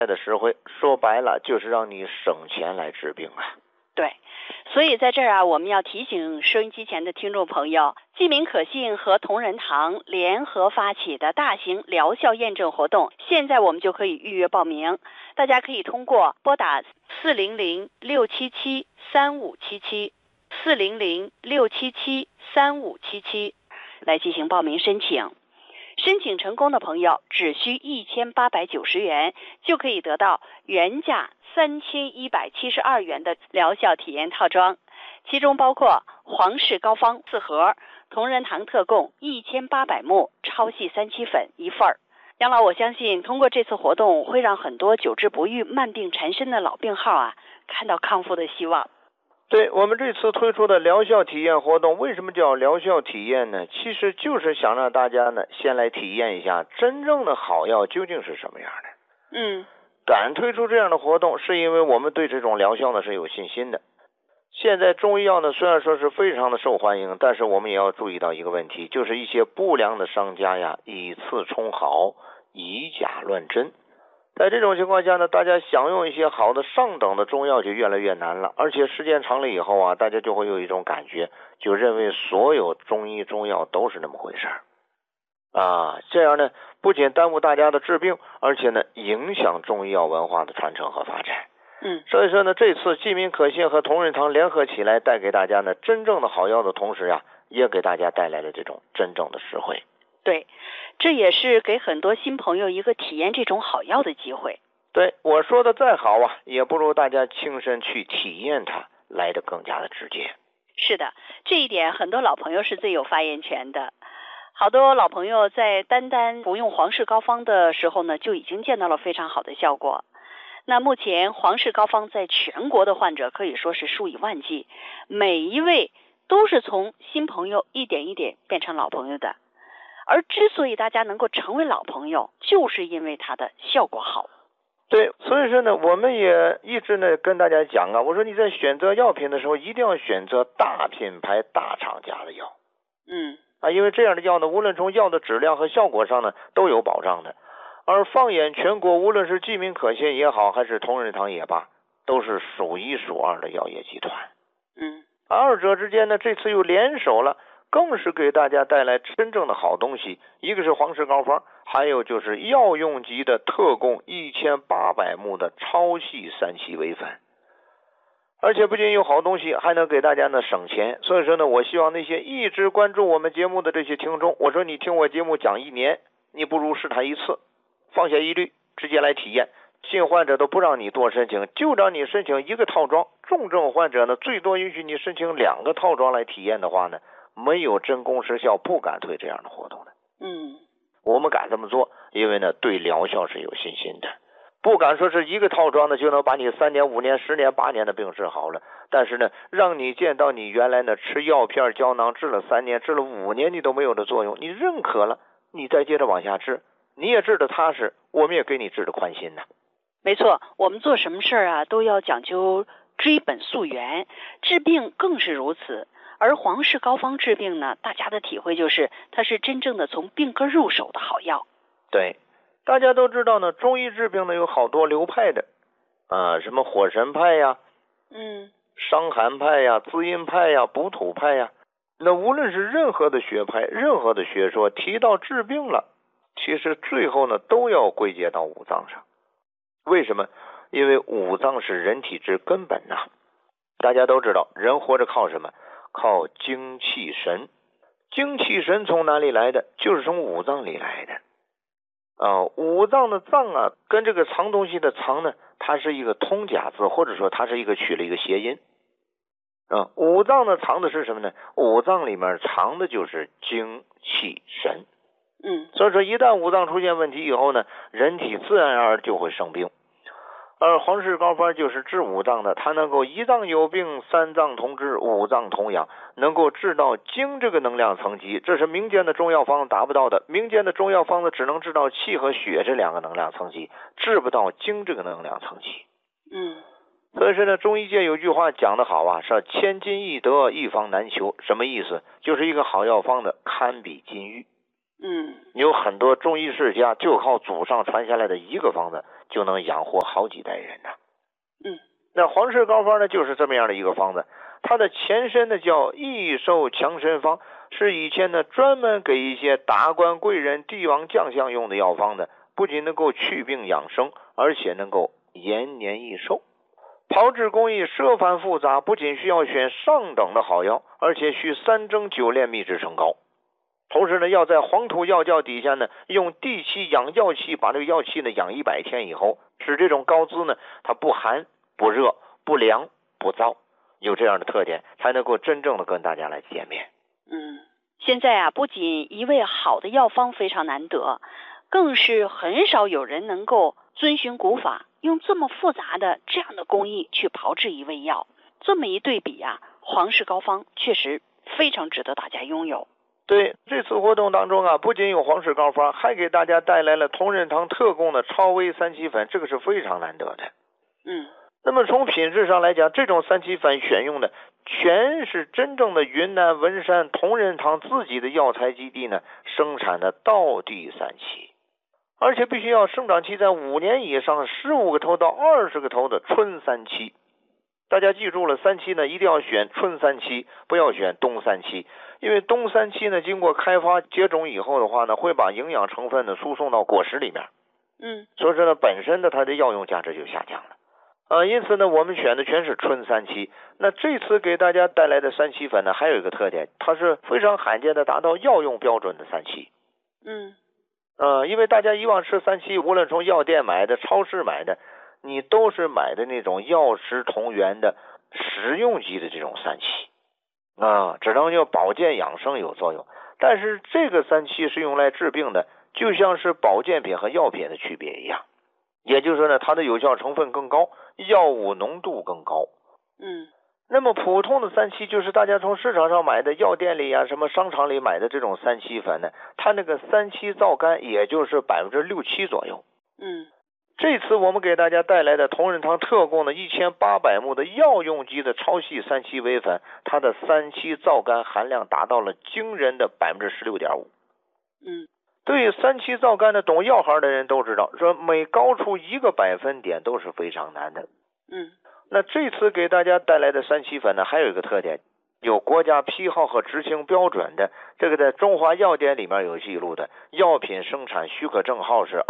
的实惠，说白了就是让你省钱来治病啊。 对，所以在这儿啊，我们要提醒收音机前的听众朋友，济民可信和同仁堂联合发起的大型疗效验证活动，现在我们就可以预约报名。大家可以通过拨打400-677-3577 400-677-3577来进行报名申请。申请成功的朋友只需1890元，就可以得到原价3172元的疗效体验套装，其中包括皇氏膏方4盒、同仁堂特供1800目超细3七粉1份。杨老，我相信通过这次活动会让很多久治不愈、慢病缠身的老病号啊看到康复的希望。 对，我们这次推出的疗效体验活动，为什么叫疗效体验呢？其实就是想让大家呢先来体验一下真正的好药究竟是什么样的。敢推出这样的活动，是因为我们对这种疗效呢是有信心的。现在中医药呢虽然说是非常的受欢迎，但是我们也要注意到一个问题，就是一些不良的商家呀以次充好，以假乱真。在这种情况下呢，大家享用一些好的上等的中药就越来越难了，而且时间长了以后啊，大家就会有一种感觉，就认为所有中医中药都是那么回事啊，这样呢不仅耽误大家的治病，而且呢影响中医药文化的传承和发展。所以说呢，这次济民可信和同仁堂联合起来，带给大家呢真正的好药的同时啊，也给大家带来了这种真正的实惠。 对，这也是给很多新朋友一个体验这种好药的机会。 对，我说的再好啊，也不如大家亲身去体验它来得更加的直接。 是的，这一点很多老朋友是最有发言权的。好多老朋友在单服用皇氏膏方的时候呢，就已经见到了非常好的效果。那目前皇氏膏方在全国的患者可以说是数以万计，每一位都是从新朋友一点一点变成老朋友的。而之所以大家能够成为老朋友，就是因为它的效果好。 对，所以说呢，我们也一直呢跟大家讲啊，我说你在选择药品的时候，一定要选择大品牌、大厂家的药。因为这样的药呢，无论从药的质量和效果上呢，都有保障的。而放眼全国，无论是济民可信也好，还是同仁堂也罢，都是数一数二的药业集团。二者之间呢，这次又联手了，更是给大家带来真正的好东西。一个是皇氏膏方，还有就是药用级的特供1800目的超细3七微粉。而且不仅有好东西，还能给大家呢省钱。所以说呢，我希望那些一直关注我们节目的这些听众，我说你听我节目讲1年，你不如试它一次，放下疑虑，直接来体验。新患者都不让你多申请，就让你申请1个套装。重症患者呢，最多允许你申请2个套装来体验的话呢，没有真功实效，不敢推这样的活动的。我们敢这么做，因为呢对疗效是有信心的。不敢说是1个套装呢就能把你3年、5年、10年、8年的病治好了，但是呢，让你见到你原来呢吃药片胶囊治了3年、治了5年你都没有的作用，你认可了，你再接着往下治，你也治得踏实，我们也给你治得宽心呢。 没错，我们做什么事啊都要讲究追本溯源，治病更是如此。而皇氏膏方治病呢，大家的体会就是它是真正的从病根入手的好药。 对，大家都知道呢，中医治病呢有好多流派的什么火神派呀，伤寒派呀，滋阴派呀，补土派呀。那无论是任何的学派，任何的学说，提到治病了，其实最后呢都要归结到五脏上。为什么？因为五脏是人体之根本呐。大家都知道，人活着靠什么？靠精气神。精气神从哪里来的？就是从五脏里来的。五脏的脏啊，跟这个藏东西的藏呢，它是一个通假字，或者说它是一个取了一个谐音。五脏呢藏的是什么呢？五脏里面藏的就是精气神。所以说一旦五脏出现问题以后呢，人体自然而然就会生病。而皇氏膏方就是治五脏的，它能够一脏有病，三脏同治，五脏同养，能够治到精这个能量层级，这是民间的中药方达不到的。民间的中药方子只能治到气和血这2个能量层级，治不到精这个能量层级。所以说呢，中医界有句话讲得好啊，是千金易得，一方难求。什么意思？就是一个好药方的堪比金玉。有很多中医世家就靠祖上传下来的一个方子就能养活好几代人呢。那皇氏膏方呢，就是这么样的一个方子。它的前身呢叫益寿强身方，是以前呢专门给一些达官贵人、帝王将相用的药方的，不仅能够祛病养生，而且能够延年益寿。炮制工艺奢繁复杂，不仅需要选上等的好药，而且需3蒸9炼秘制成膏。同时呢，要在黄土药窖底下呢，用地气养药气，把这个药气呢养100天以后，使这种膏滋呢，它不寒不热不凉不燥，有这样的特点，才能够真正的跟大家来见面。 现在不仅一味好的药方非常难得，更是很少有人能够遵循古法，用这么复杂的这样的工艺去炮制一味药。这么一对比皇氏膏方确实非常值得大家拥有。 对，这次活动当中不仅有皇氏膏方，还给大家带来了同仁堂特供的超微3七粉，这个是非常难得的。那么从品质上来讲，这种3七粉选用的全是真正的云南文山同仁堂自己的药材基地呢生产的道地3七，而且必须要生长期在5年以上，15个头到20个头的春3七。大家记住了，3七呢一定要选春3七，不要选冬3七，因为冬3七呢经过开发结种以后的话呢，会把营养成分呢输送到果实里面。所以说呢，本身的它的药用价值就下降了。因此呢，我们选的全是春3七。那这次给大家带来的3七粉呢，还有一个特点，它是非常罕见的达到药用标准的3七。因为大家以往吃3七，无论从药店买的、超市买的，你都是买的那种药食同源的食用级的这种3七只能用保健养生有作用。但是这个3七是用来治病的，就像是保健品和药品的区别一样。也就是说呢，它的有效成分更高，药物浓度更高。那么普通的3七就是大家从市场上买的，药店里什么商场里买的这种3七粉呢，它那个3七皂苷也就是6-7%左右。这次我们给大家带来的同仁堂特供的1800目的药用级的超细3七微粉，它的3七皂苷含量达到了惊人的16.5%。对于3七皂苷的懂药行的人都知道，说每高出1个百分点都是非常难的。那这次给大家带来的3七粉呢，还有一个特点，有国家批号和执行标准的，这个在中华药典里面有记录的，药品生产许可证号是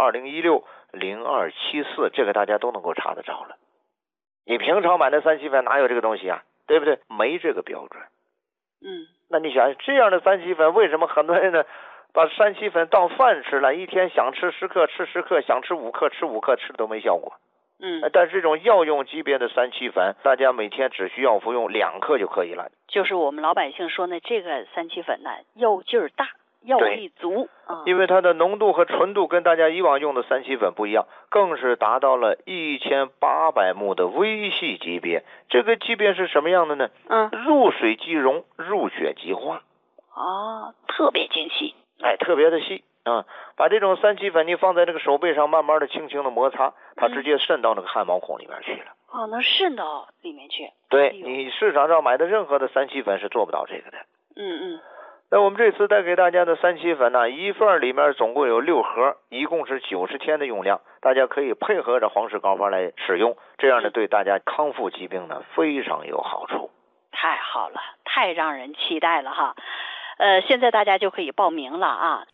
2016-0274，这个大家都能够查得着了。你平常买的3七粉哪有这个东西对不对？没这个标准。那你想，这样的3七粉为什么很多人呢把3七粉当饭吃了，一天想吃10克吃10克，想吃5克吃5克，吃的都没效果。但是这种药用级别的3七粉，大家每天只需要服用2克就可以了。 就是我们老百姓说呢，这个3七粉呢药劲儿大，药力足因为它的浓度和纯度跟大家以往用的3七粉不一样，更是达到了1800目的微细级别。这个级别是什么样的呢？入水即溶，入血即化。 特别精细。 特别的细把这种3七粉你放在这个手背上，慢慢的轻轻的摩擦，它直接渗到那个汗毛孔里面去了。 能渗到里面去。 对，你市场上买的任何的3七粉是做不到这个的。那我们这次带给大家的3七粉呢，一份里面总共有6盒，一共是90天的用量，大家可以配合着皇氏膏方来使用，这样呢对大家康复疾病呢非常有好处。 太好了，太让人期待了现在大家就可以报名了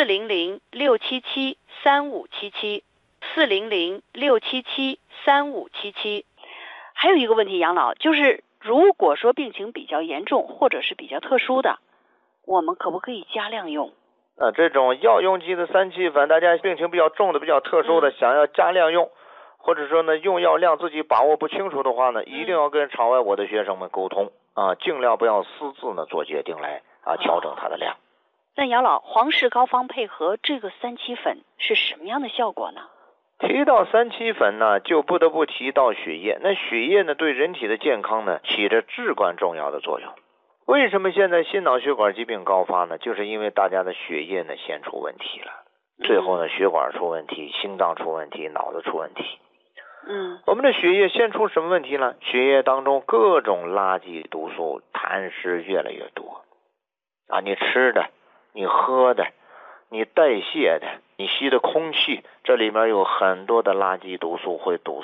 400-677-3577 400-677-3577。还有一个问题，杨老，就是如果说病情比较严重或者是比较特殊的，我们可不可以加量用？ 这种药用级的3七粉，大家病情比较重的、比较特殊的，想要加量用，或者说呢用药量自己把握不清楚的话呢，一定要跟场外我的学生们沟通尽量不要私自呢做决定来调整它的量。 那杨老，皇氏膏方配合这个3七粉是什么样的效果呢？ 提到3七粉呢，就不得不提到血液。那血液呢，对人体的健康呢，起着至关重要的作用。为什么现在心脑血管疾病高发呢？就是因为大家的血液呢先出问题了，最后呢血管出问题，心脏出问题，脑子出问题。我们的血液先出什么问题呢？血液当中各种垃圾毒素痰湿越来越多你吃的，你喝的，你代谢的， 你吸的空气，这里面有很多的垃圾毒素会堵